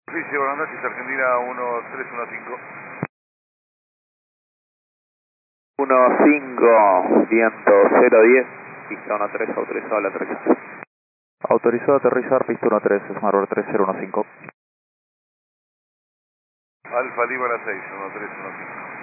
Oficio, buenas noches, Argentina 1315. 15, viento 010, pista 13, autorizado al aterrizaje. Autorizado a aterrizar, pista 13, Smartbird 3015. Alfa Lima 6, 1315.